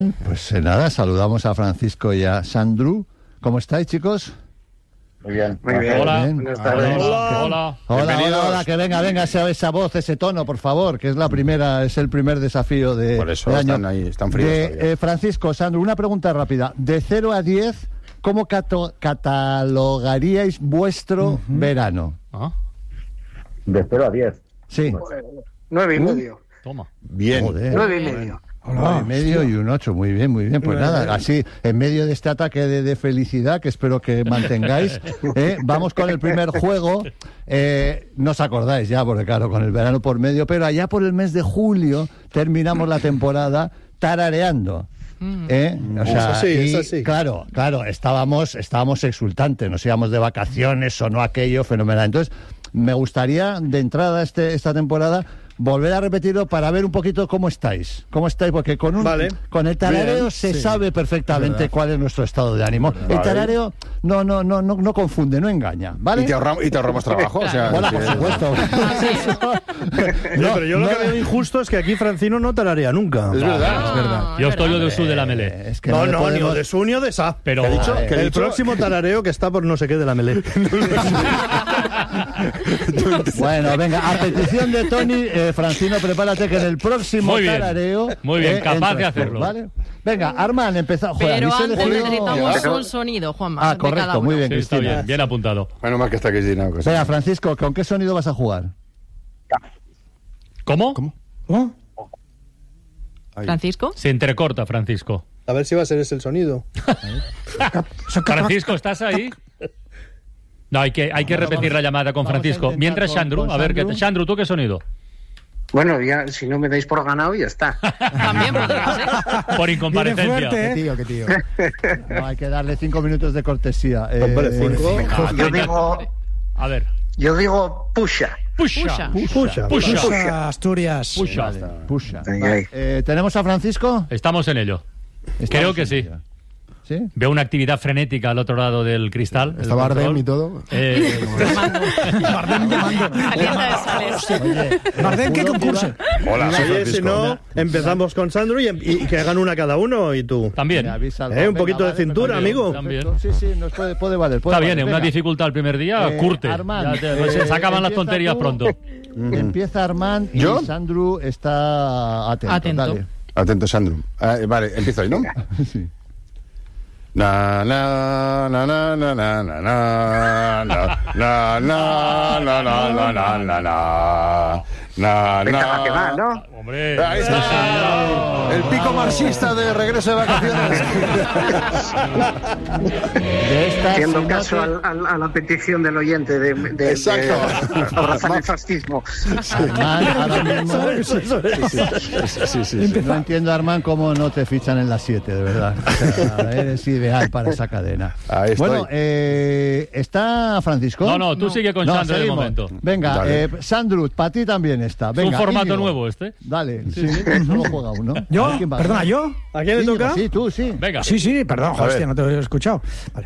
Pues nada, saludamos a Francisco y a Sandro. ¿Cómo estáis, chicos? Muy bien. Hola. Buenas tardes. Hola, que venga esa voz, ese tono, por favor, que es es el primer desafío de Por eso del año. están fríos. Francisco, Sandro, una pregunta rápida. De 0 a 10, ¿cómo catalogaríais vuestro verano? De 0 a 10. Sí. 9,5. Toma. Bien. Joder. 9,5. 9,5 y un 8, muy bien. Pues nada, así, en medio de este ataque de felicidad, que espero que mantengáis, vamos con el primer juego. No os acordáis ya, porque claro, con el verano por medio, pero allá por el mes de julio terminamos la temporada tarareando. O sea, eso sí. Claro, estábamos exultantes, nos íbamos de vacaciones, sonó aquello fenomenal. Entonces, me gustaría, de entrada esta temporada, volver a repetirlo para ver un poquito cómo estáis, porque con el tarareo bien, se sabe perfectamente cuál es nuestro estado de ánimo. Vale. El tarareo no confunde, no engaña, ¿vale? Y te ahorramos trabajo. O sea, Bueno, por supuesto. Pero yo lo que veo injusto es que aquí Francino no tararea nunca. Es verdad. Yo estoy lo de su de la melé. Es que No, le ni podemos- o de su ni o de sa. Pero ¿Qué ha dicho? ¿Qué ha El dicho? próximo tarareo que está por no sé qué de la melé. Bueno, venga, a petición de Tony, Francino, prepárate que en el próximo Muy bien. tarareo... Muy bien, capaz de entras tú, hacerlo. ¿vale? Venga, Armand, empezamos. Pero antes necesitamos un sonido, Juanma. Ah, de cada correcto, uno. muy bien, Sí, está Cristina. bien apuntado. Bueno, más que está Cristina. Venga, Francisco, ¿con qué sonido vas a jugar? ¿Cómo? Francisco. Se entrecorta, Francisco. A ver si va a ser ese el sonido. Francisco, ¿estás ahí? No, hay que repetir la llamada con vamos a Francisco. intentar Mientras, con Sandro, a ver, Sandro. Sandro, ¿tú qué sonido? Bueno, ya, si no me dais por ganado, ya está. También podría ser. Por incomparecencia. Qué tío. No, hay que darle 5 minutos de cortesía. Hombre, 5. A ver. Yo digo pusha. Pusha. Asturias. Pusha. Pusha. Ay, Vale, ¿tenemos a Francisco? Estamos en ello. Creo que sí. ¿Sí? Veo una actividad frenética al otro lado del cristal. Está Bardem y todo. Bardem llamando. Calienta de sales. Bardem, ¿qué concurso? Hola, soy Oye, si Francisco. no, empezamos con Sandro y que hagan una cada uno y tú. También. Me avisa algo. Un Venga, poquito de vale, cintura, perfecto. amigo. También. Sí, nos puede valer. Está bien, valer. una Venga. dificultad el primer día, curte. Armand, Se acaban las empieza tonterías tú. pronto. Empieza Armand y ¿Yo? Sandro está atento. Atento. Dale. Atento, Sandro. Vale, empiezo ahí, ¿no? Sí. Na na na na na na na na na na na na na na na na Venga, que va, ¿no? Hombre. Ahí está. El pico marxista de regreso de vacaciones. De esta, Haciendo si no caso te- a la petición del oyente de Exacto. abrazar el fascismo. Armand, ahora mismo... Sí. No entiendo, Armand, cómo no te fichan en las 7, de verdad. O sea, eres ideal para esa cadena. Ahí estoy. Bueno, ¿está Francisco? No, tú sigue con Sandro de seguimos. momento. Venga, Dale. Sandro, para ti también está. Es Venga, un formato Íñigo. nuevo este. Dale, sí, solo juega uno. ¿Yo? A ver quién va. Perdona, ¿yo? ¿A quién le Íñigo, toca? Sí, tú, sí. Venga. Sí, perdón, ver. hostia, no te he escuchado. Vale.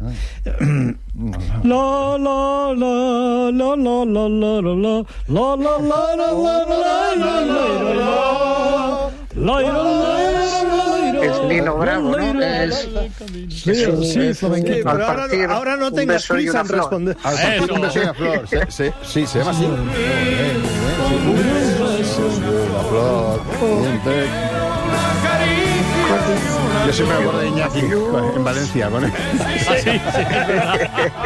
La la la la la la la la la la la la la Es Nino Bravo, ¿no? Sí, flamenquito. Pero Al partir, ahora no un tengas beso y prisa una en flor. responder. Al partir Eso. un beso y una flor. Sí, se llama así. Una flor, un té. Yo siempre me acuerdo de Iñaki en Valencia con él. Sí, es verdad.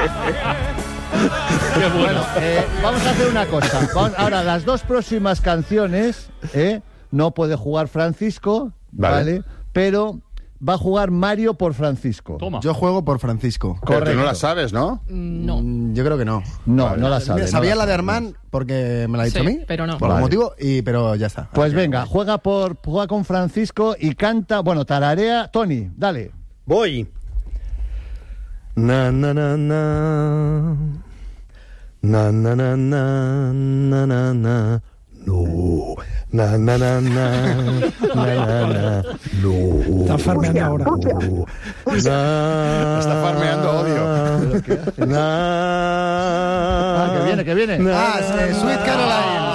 Qué bueno. Vamos a hacer una cosa. Ahora, las dos próximas canciones, no puede jugar Francisco, ¿vale? Pero va a jugar Mario por Francisco. Toma. Yo juego por Francisco. Pero tú no la sabes, ¿no? No. Yo creo que no. No la sabe. Mira, sabía no la de sabe. Armand porque me la ha dicho Sí, a mí. pero no. Por Vale. algún motivo, pero ya está. Pues Así que- venga, juega con Francisco y canta, tararea. Tony, dale. Voy. Na na na na. Na na na na na na na. No. Na na na na. Na na na. No. Está farmeando ahora. Está farmeando odio. Ah, que viene. Sweet Caroline.